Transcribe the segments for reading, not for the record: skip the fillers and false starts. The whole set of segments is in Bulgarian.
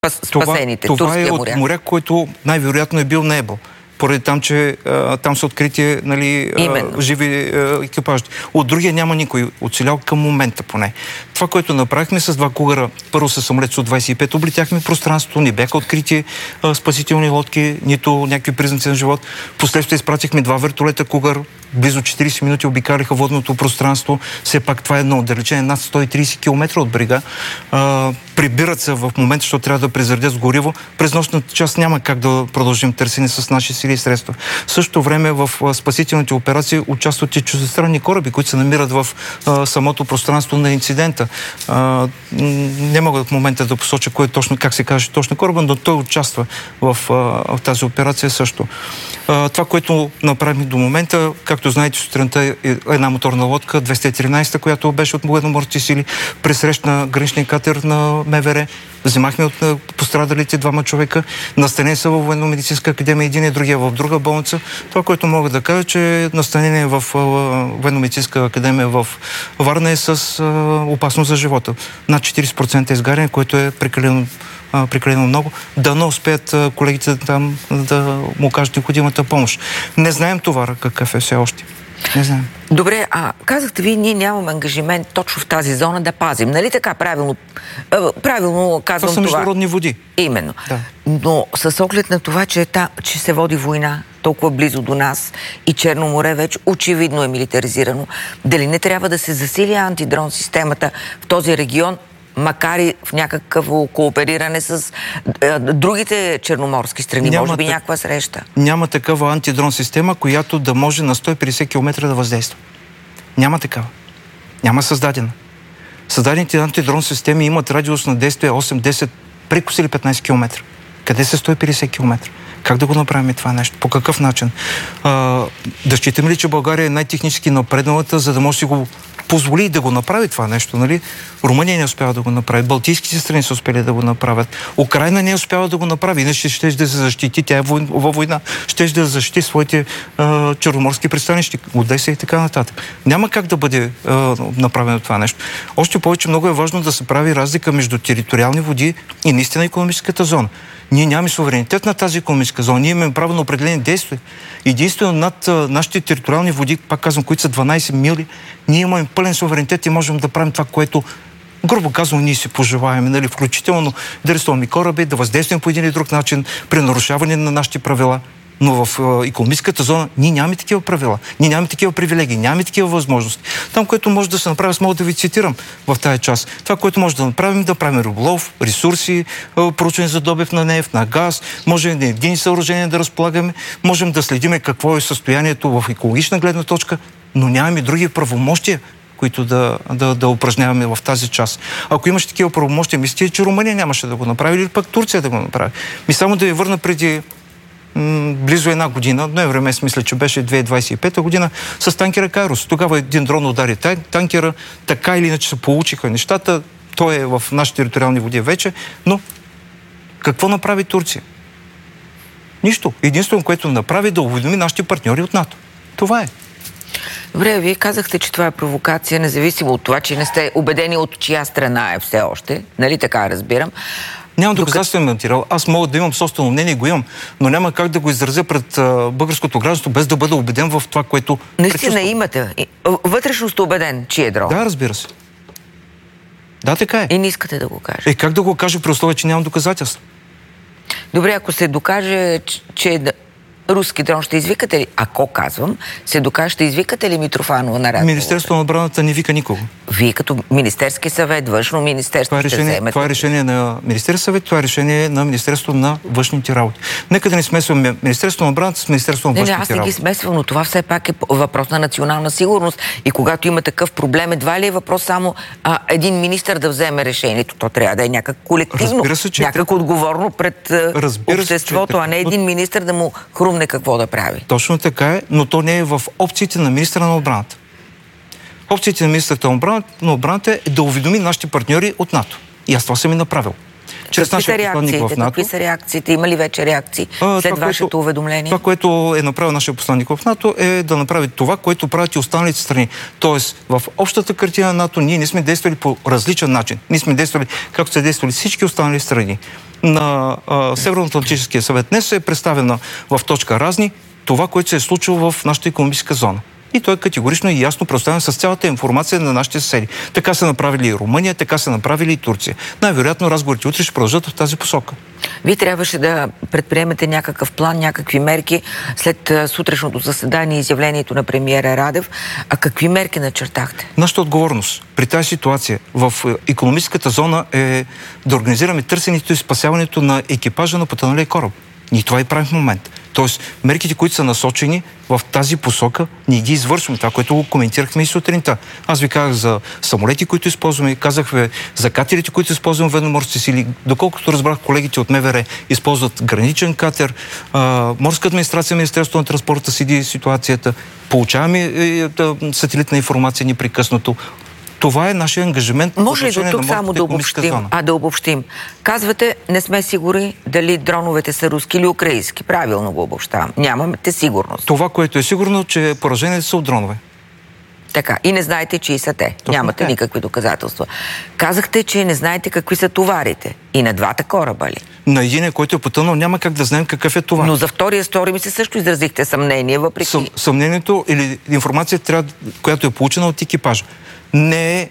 спасените. Това е от моряк, който най-вероятно е бил небо. Поради там, че там са открити живи екипажи. От другия няма никой оцелял към момента поне. Това, което направихме с два кугара, първо с самолет Су-25, облетяхме пространството, не бяха открити спасителни лодки, нито някакви признаци на живот. Последствие изпратихме два вертолета кугар, близо 40 минути обикаляха водното пространство. Все пак това е едно отдалечение над 130 км от брега. Прибират се в момента, защото трябва да презаредят с гориво. През нощната част няма как да продължим търсене с наши сили и средства. В същото време в спасителните операции участват и чуждестранни кораби, които се намират в самото пространство на инцидента. Не мога в момента да посоча кой е точно, как се каже точно кораба, но той участва в тази операция също. Това, което направим до момента, както знаете, сутринта е една моторна лодка, 213, която беше от военноморските сили, пресрещна граничния катер на МВР. Вземахме от пострадалите двама човека. Настанени са във Военно-медицинска академия, един и другия в друга болница. Това, което мога да кажа, че настанение в Военно-медицинска академия в Варна е с опасност за живота. Над 40% изгаряне, което е прекалено много. Дано успеят колегите там да му кажат необходимата помощ. Не знаем товара какъв е все още. Не знаем. Добре, казахте ви, ние нямаме ангажимент точно в тази зона да пазим. Нали така? Правилно казвам това. Това са международни води. Именно. Да. Но с оглед на това, че се води война толкова близо до нас и Черно море вече очевидно е милитаризирано, дали не трябва да се засили антидрон системата в този регион, макар и в някакво коопериране с другите черноморски страни, може би някаква среща? Няма такава антидрон система, която да може на 150 км да въздейства. Няма такава. Няма създадена. Създадените антидрон системи имат радиус на действие 8-10, прекусили 15 км. Къде са 150 км? Как да го направим това нещо? По какъв начин? Да считаме ли, че България е най-технически напредналата, за да може да си го позволи да го направи това нещо, нали? Румъния не успява да го направи, балтийските страни са успели да го направят. Украйна не успява да го направи, иначе ще да се защити, тя е във война, ще да защити своите черноморски пристанища, Одеса и така нататък. Няма как да бъде направено това нещо. Още повече много е важно да се прави разлика между териториални води и наистина икономическата зона. Ние нямаме суверенитет на тази икономическа зона. Ние имаме право на определени действия. Единствено над нашите териториални води, пак казвам, които са 12 мили, ние имаме пълен суверенитет и можем да правим това, което, грубо казвам, ние си пожелаем. Нали? Включително да арестуваме кораби, да въздействаме по един или друг начин при нарушаване на нашите правила. Но в икономическата зона ние нямаме такива правила, ние нямаме такива привилегии, нямаме такива възможности. Там, което може да се направи, аз мога да ви цитирам в тази част. Това, което може да направим риболов, ресурси, проучване за добив на нефт, на газ, може енергийни съоръжения да разполагаме, можем да следиме какво е състоянието в екологична гледна точка, но нямаме други правомощия, които да упражняваме в тази част. Ако имаше такива правомощия, мислите, че Румъния нямаше да го направи или пък Турция да го направи. Само да ви върна преди близо една година, ноември месец, мисля, че беше 2025 година, с танкера Кайрос. Тогава един дрон удари танкера, така или иначе се получиха нещата, той е в нашите териториални води вече, но какво направи Турция? Нищо. Единствено, което направи, да уведоми нашите партньори от НАТО. Това е. Добре, вие казахте, че това е провокация, независимо от това, че не сте убедени от чия страна е все още. Нали така разбирам? Нямам доказателен материал. Аз мога да имам собствено мнение, го имам, но няма как да го изразя пред българското гражданство, без да бъда убеден в това, което наистина имате. Вътрешно сте убеден, че е дрон. Да, разбира се. Да, така е. И не искате да го кажете. Как да го кажа при условие, че нямам доказателство? Добре, ако се докаже, че руски дрон, ще извикате ли? Ако казвам, се докаже, ще извикате ли Митрофанова на разговор? Министерството на отбраната не вика никого. Вие като Министерски съвет, Външно министерство ще вземете. Това е решение на Министерски съвет, това е решение на Министерството на външните работи. Нека да не смесваме Министерството на отбраната с Министерството на външните работи. Аз не ги смесвам, но това все пак е въпрос на национална сигурност. И когато има такъв проблем, едва ли е въпрос само един министър да вземе решението. То трябва да е някак колективно, някак отговорно пред обществото, а не един министър да му хрумне какво да прави. Точно така е, но то не е в опциите на министъра на отбраната. Опциите на министъра на отбраната е да уведоми нашите партньори от НАТО. И аз това съм и направил. чрез нашия посланник в НАТО. Какви са реакциите? Има ли вече реакции след вашето уведомление? Това, което е направил нашия посланник в НАТО, е да направи това, което правят и останалите страни. Тоест, в общата картина на НАТО ние не сме действали по различен начин. Ние сме действали както са действали всички останали страни. На Северноатлантическия съвет днес е представена в точка разни това, което се е случило в нашата икономическа зона. И той категорично и ясно представен с цялата информация на нашите съседи. Така са направили и Румъния, така са направили и Турция. Най-вероятно разговорите утре ще продължат в тази посока. Вие трябваше да предприемете някакъв план, някакви мерки след сутрешното заседание и изявлението на премиера Радев. А какви мерки начертахте? Нашата отговорност при тази ситуация в икономическата зона е да организираме търсенето и спасяването на екипажа на потъналия кораб. Ние това и правим в момента. Тоест, мерките, които са насочени в тази посока, ние ги извършваме. Това, което коментирахме и сутринта. Аз ви казах за самолети, които използваме, казах ви за катерите, които използваме в военноморските сили. Доколкото разбрах, колегите от МВР използват граничен катер, морска администрация, Министерството на транспорта следи ситуацията, получаваме сателитна информация непрекъснато. Това е нашия ангажимент. Може ли до тук само да обобщим? Казвате, не сме сигурни дали дроновете са руски или украински. Правилно го обобщавам. Нямате сигурност. Това, което е сигурно, че пораженията са от дронове. Така. И не знаете, чии са те. Нямате никакви доказателства. Казахте, че не знаете какви са товарите. И на двата кораба ли? На единия, който е потънал, няма как да знаем какъв е товар. Но за втория стори ми се също изразихте съмнение, въпреки... Съмнението или информация, която е получена от екипажа. Не е,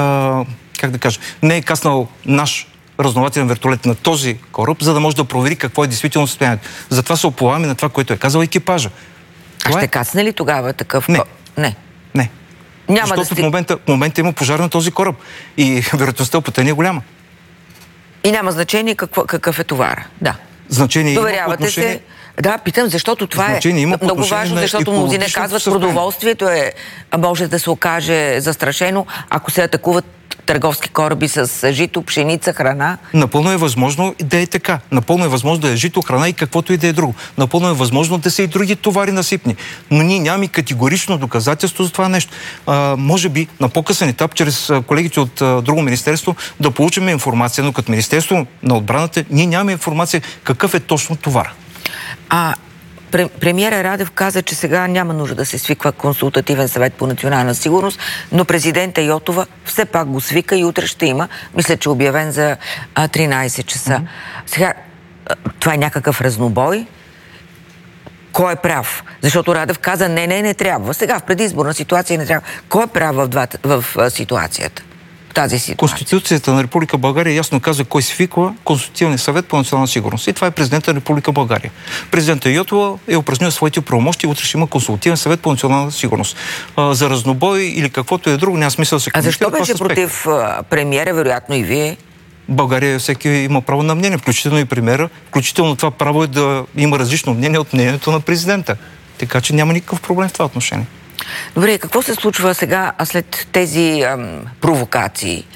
не е каснал наш разузнавателен вертолет на този кораб, за да може да провери какво е действително състоянието. Затова се оплаваме на това, което е казал екипажа. Ще кацне ли тогава такъв... Не. Няма защото в момента има пожар на този кораб и вероятността потъне е голяма. И няма значение какъв е товара. Да. Значение доверявате се. Да, питам, защото това е много важно, защото мнозина казват, продоволствието може да се окаже застрашено, ако се атакуват търговски кораби с жито, пшеница, храна. Напълно е възможно да е така. Напълно е възможно да е жито, храна и каквото и да е друго. Напълно е възможно да са и други товари насипни. Но ние нямаме категорично доказателство за това нещо. Може би на по-късен етап, чрез колегите от друго министерство, да получим информация, но като Министерство на отбраната ние нямаме информация какъв е точно товар. Премиера Радев каза, че сега няма нужда да се свиква консултативен съвет по национална сигурност, но президента Йотова все пак го свика и утре ще има. Мисля, че е обявен за 13 часа. Сега, това е някакъв разнобой. Кой е прав? Защото Радев каза, не трябва. Сега в предизборна ситуация не трябва. Кой е прав в ситуацията? Тази ситуация. Конституцията на Република България ясно казва кой свиква Консултативния съвет по национална сигурност. И това е президента на Република България. Президента Йотова е упражнил своите правомощия и утре ще има Консултативен съвет по национална сигурност. За разнобой или каквото е друго, няма смисъл да се коментира. А защо беше против премиера, вероятно и вие? България всеки има право на мнение, включително и премиера. Включително това право е да има различно мнение от мнението на президента. Така че няма никакъв проблем в това отношение. Добре, какво се случва сега след тези провокации?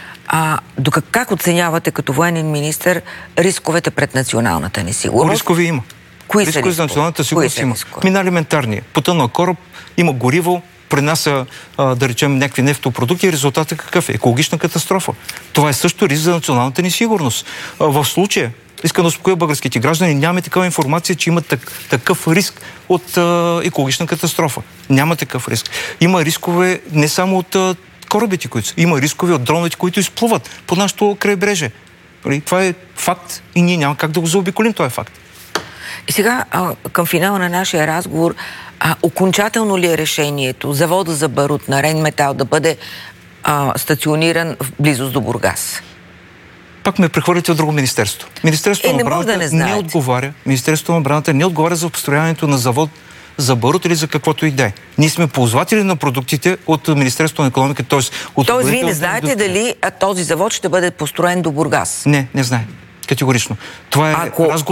Как оценявате като военен министър рисковете пред националната ни сигурност? Рискови има. Кои рискови за националната сигурност има. Миналиментарния. Потънал кораб, има гориво, принася, да речем, някакви нефтопродукти и резултатът какъв е? Екологична катастрофа. Това е също риск за националната ни сигурност. В случая, искам да успокоя българските граждани, нямаме такава информация, че има такъв риск от екологична катастрофа. Няма такъв риск. Има рискове не само от корабите, които са. Има рискове от дроновете, които изплуват по нашото крайбрежие. Това е факт и ние няма как да го заобиколим, това е факт. И сега, към финала на нашия разговор, окончателно ли е решението завода за барут на Рейнметал да бъде стациониран в близост до Бургас? Пак ме прехвърлите от друго министерство. Министерството на отбраната не отговаря. Министерството на отбраната не отговаря за построяването на завод за барут или за каквото и да е. Ние сме ползватели на продуктите от Министерството на икономиката, Тоест вие не знаете дали този завод ще бъде построен до Бургас? Не знаем. Категорично. Това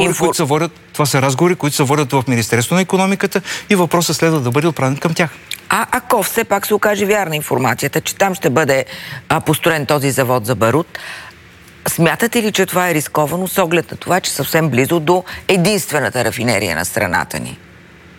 са разговори, които се водят в Министерството на икономиката и въпросът следва да бъде отправен към тях. Ако все пак се окаже вярна информацията, че там ще бъде построен този завод за барут, смятате ли, че това е рисковано с оглед на това, че съвсем близо до единствената рафинерия на страната ни?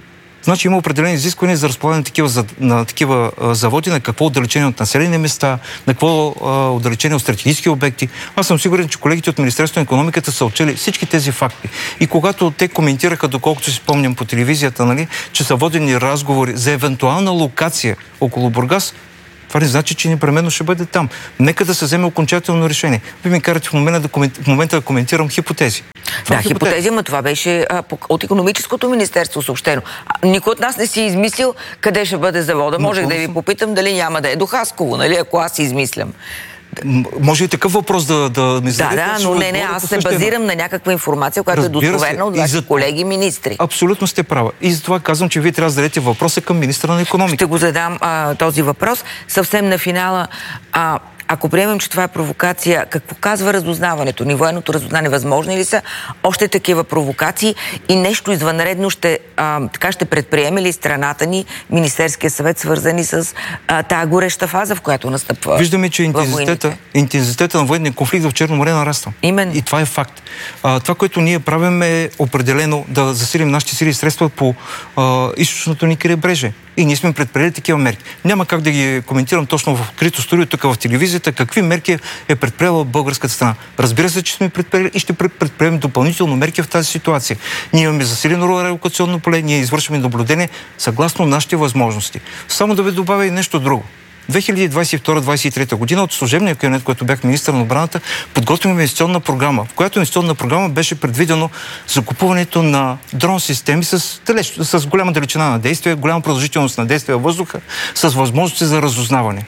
Значи има определени изисквания за разполагане на такива заводи, на какво отдалечение от населени места, на какво отдалечение от стратегически обекти. Аз съм сигурен, че колегите от Министерството на икономиката са отчели всички тези факти. И когато те коментираха, доколкото си спомням по телевизията, нали, че са водени разговори за евентуална локация около Бургас, това не значи, че непременно ще бъде там. Нека да се вземе окончателно решение. Вие ми карате в момента да коментирам хипотези. Да, хипотези, но това беше от икономическото министерство съобщено. Никой от нас не си измислил къде ще бъде завода. Можех да ви попитам дали няма да е до Хасково, нали, ако аз измислям. Може и такъв въпрос да ми зададете. Да, но не, аз се базирам на някаква информация, която е достоверна от ваши колеги министри. Абсолютно сте права. И затова казвам, че вие трябва да зададете въпроса към министра на икономика. Ще го задам този въпрос. Съвсем на финала, ако приемем, че това е провокация, какво казва разузнаването? Ни военното разузнаване възможни ли са още такива провокации и нещо извънредно ще предприеме ли страната ни, Министерския съвет, свързани с тая гореща фаза, в която настъпва? Виждаме, че интензитета на военния конфликт в Черно море нараства. Именно. И това е факт. Това, което ние правим, е определено да засилим нашите сили и средства по източното ни крайбрежие. И ние сме предприели такива мерки. Няма как да ги коментирам точно в открито студио, тук в телевизията, какви мерки е предприела българската страна. Разбира се, че сме предприели и ще предприемем допълнително мерки в тази ситуация. Ние имаме засилено релокационно поле, ние извършваме наблюдение съгласно нашите възможности. Само да ви добавя и нещо друго. 2022-2023 година от служебния кабинет, който бях министър на отбраната, подготвим инвестиционна програма, в която инвестиционна програма беше предвидено закупуването на дрон системи с голяма далечина на действие, голяма продължителност на действие във въздуха, с възможности за разузнаване.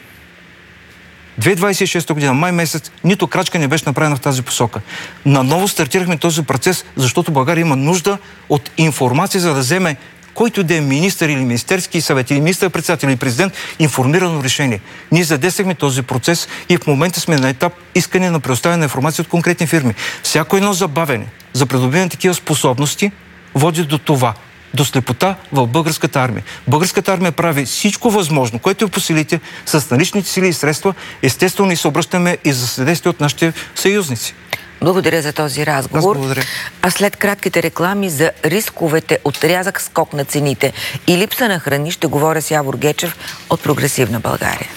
2026 година, май месец, нито крачка не беше направена в тази посока. Наново стартирахме този процес, защото България има нужда от информация, за да вземе който да е министър или министерски съвет, или министър-председател, или президент, информирано решение. Ние задействахме този процес и в момента сме на етап искане на предоставяне на информация от конкретни фирми. Всяко едно забавяне за придобиване на такива способности води до това, до слепота в българската армия. Българската армия прави всичко възможно, което е по силите, с наличните сили и средства. Естествено, и се обръщаме и за съдействие от нашите съюзници. Благодаря за този разговор. А след кратките реклами за рисковете от рязък скок на цените и липса на храни ще говоря с Явор Гечев от Прогресивна България.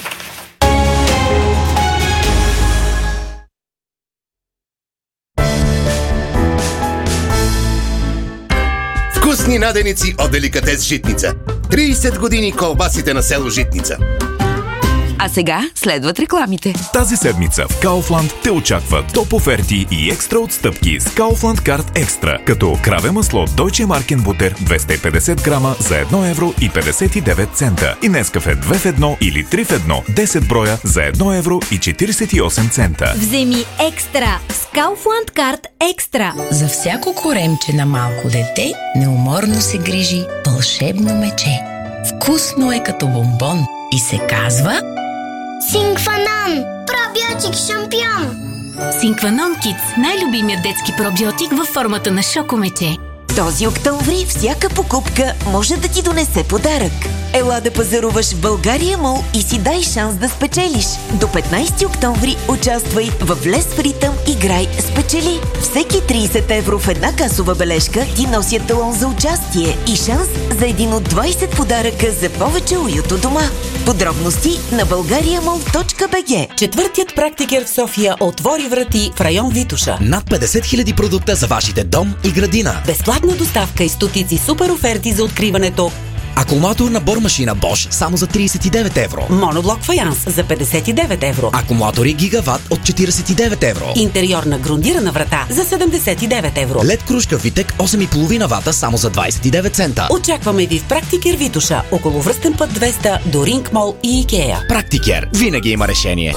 Вкусни наденици от Деликатес Житница. 30 години колбасите на село Житница. А сега следват рекламите. Тази седмица в Kaufland те очаква топ оферти и екстра отстъпки с Kaufland Card Extra, като краве масло Deutsche Marken Butter 250 грама за 1 евро и 59 цента и Нескафе 2 в 1 или 3 в 1 10 броя за 1 евро и 48 цента. Вземи екстра с Kaufland Card Extra. За всяко коремче на малко дете неуморно се грижи вълшебно мече. Вкусно е като бомбон и се казва Синкванон! Пробиотик шампион! Синкванон Kids – най-любимият детски пробиотик във формата на шокомече. Този октомври всяка покупка може да ти донесе подарък. Ела да пазаруваш в България Мол и си дай шанс да спечелиш. До 15 октомври участвай в Влез в ритъм, играй, спечели. Всеки 30 евро в една касова бележка ти носят талон за участие и шанс за един от 20 подаръка за повече уют у дома. Подробности на bulgariamall.bg. Четвъртият практикер в София отвори врати в район Витоша. Над 50 000 продукта за вашите дом и градина. Безплатна доставка и стотици супер оферти за откриването. Акумулатор на бормашина Bosch само за 39 евро. Моноблок фаянс за 59 евро. Акумулатори Гигават от 49 евро. Интериорна грундирана врата за 79 евро. LED кружка Витек 8,5 вата само за 29 цента. Очакваме ви в Практикер Витоша, около Връстен път 200 до Ринг Мол и Икея. Практикер винаги има решение.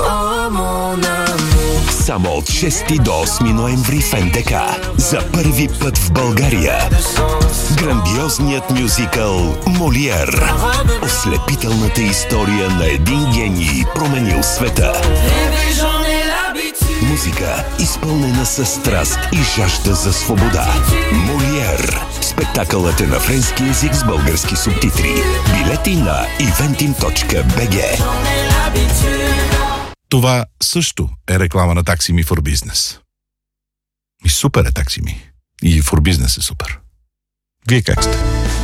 Само от 6 до 8 ноември в НДК. За първи път в България. Грандиозният мюзикъл Молиер. Ослепителната история на един гений, променил света. Музика, изпълнена със страст и жажда за свобода. Молиер. Спектакълът е на френски език с български субтитри. Билети на eventim.bg. Това също е реклама на Taxi Me for Business. И супер е Taxi Me. И for Business е супер. Вие как сте?